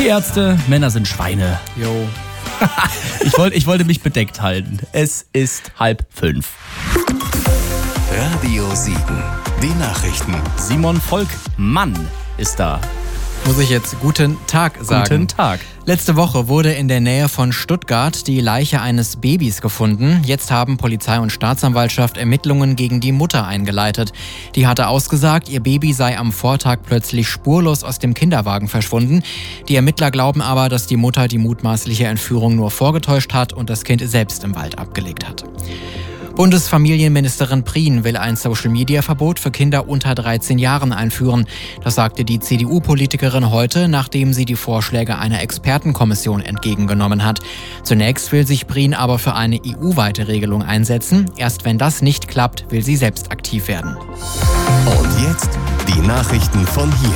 Die Ärzte, Männer sind Schweine. Jo. Ich wollte mich bedeckt halten. Es ist 4:30. Radio Siegen. Die Nachrichten. Simon Volkmann ist da. Muss ich jetzt guten Tag sagen? Guten Tag. Letzte Woche wurde in der Nähe von Stuttgart die Leiche eines Babys gefunden. Jetzt haben Polizei und Staatsanwaltschaft Ermittlungen gegen die Mutter eingeleitet. Die hatte ausgesagt, ihr Baby sei am Vortag plötzlich spurlos aus dem Kinderwagen verschwunden. Die Ermittler glauben aber, dass die Mutter die mutmaßliche Entführung nur vorgetäuscht hat und das Kind selbst im Wald abgelegt hat. Bundesfamilienministerin Prien will ein Social-Media-Verbot für Kinder unter 13 Jahren einführen. Das sagte die CDU-Politikerin heute, nachdem sie die Vorschläge einer Expertenkommission entgegengenommen hat. Zunächst will sich Prien aber für eine EU-weite Regelung einsetzen. Erst wenn das nicht klappt, will sie selbst aktiv werden. Und jetzt die Nachrichten von hier.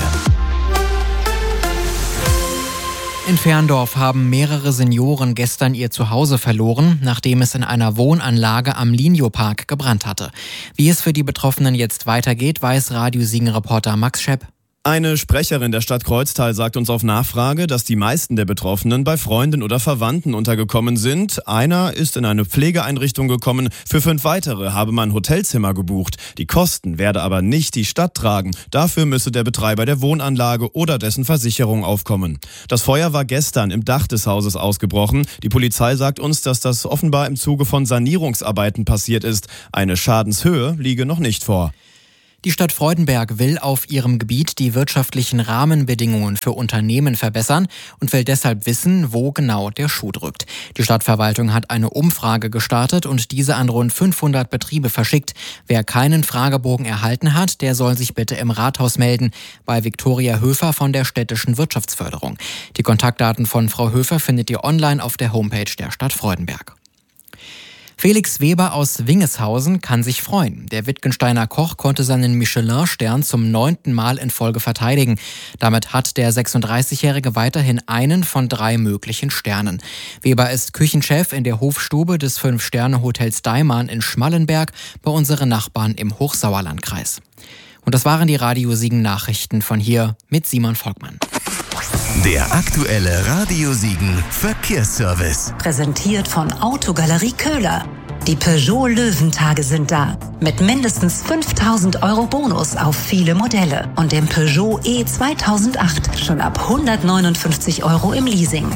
In Ferndorf haben mehrere Senioren gestern ihr Zuhause verloren, nachdem es in einer Wohnanlage am Linio-Park gebrannt hatte. Wie es für die Betroffenen jetzt weitergeht, weiß Radio Siegen-Reporter Max Schepp. Eine Sprecherin der Stadt Kreuztal sagt uns auf Nachfrage, dass die meisten der Betroffenen bei Freunden oder Verwandten untergekommen sind. Einer ist in eine Pflegeeinrichtung gekommen. Für 5 weitere habe man Hotelzimmer gebucht. Die Kosten werde aber nicht die Stadt tragen. Dafür müsse der Betreiber der Wohnanlage oder dessen Versicherung aufkommen. Das Feuer war gestern im Dach des Hauses ausgebrochen. Die Polizei sagt uns, dass das offenbar im Zuge von Sanierungsarbeiten passiert ist. Eine Schadenshöhe liege noch nicht vor. Die Stadt Freudenberg will auf ihrem Gebiet die wirtschaftlichen Rahmenbedingungen für Unternehmen verbessern und will deshalb wissen, wo genau der Schuh drückt. Die Stadtverwaltung hat eine Umfrage gestartet und diese an rund 500 Betriebe verschickt. Wer keinen Fragebogen erhalten hat, der soll sich bitte im Rathaus melden, bei Viktoria Höfer von der städtischen Wirtschaftsförderung. Die Kontaktdaten von Frau Höfer findet ihr online auf der Homepage der Stadt Freudenberg. Felix Weber aus Wingeshausen kann sich freuen. Der Wittgensteiner Koch konnte seinen Michelin-Stern zum 9. Mal in Folge verteidigen. Damit hat der 36-Jährige weiterhin einen von 3 möglichen Sternen. Weber ist Küchenchef in der Hofstube des 5-Sterne-Hotels Daiman in Schmallenberg bei unseren Nachbarn im Hochsauerlandkreis. Und das waren die Radio Siegen Nachrichten von hier mit Simon Volkmann. Der aktuelle Radio Siegen Verkehrsservice. Präsentiert von Autogalerie Köhler. Die Peugeot Löwentage sind da. Mit mindestens 5.000 € Bonus auf viele Modelle. Und dem Peugeot E2008 schon ab 159 € im Leasing.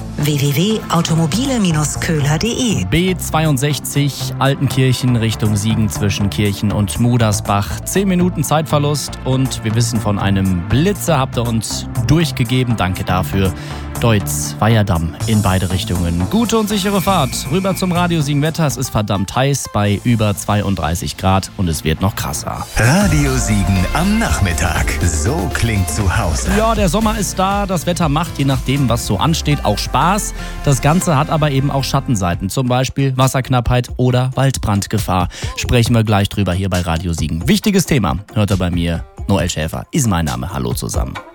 www.automobile-köhler.de. B62 Altenkirchen Richtung Siegen zwischen Kirchen und Mudersbach. 10 Minuten Zeitverlust und wir wissen von einem Blitzer, habt ihr uns durchgegeben. Danke dafür. Deutz, Weierdamm in beide Richtungen. Gute und sichere Fahrt. Rüber zum Radio Siegen Wetter. Es ist verdammt heiß bei über 32 Grad und es wird noch krasser. Radio Siegen am Nachmittag. So klingt zu Hause. Ja, der Sommer ist da. Das Wetter macht, je nachdem, was so ansteht, auch Spaß. Das Ganze hat aber eben auch Schattenseiten. Zum Beispiel Wasserknappheit oder Waldbrandgefahr. Sprechen wir gleich drüber hier bei Radio Siegen. Wichtiges Thema. Hört ihr bei mir. Noel Schäfer ist mein Name. Hallo zusammen.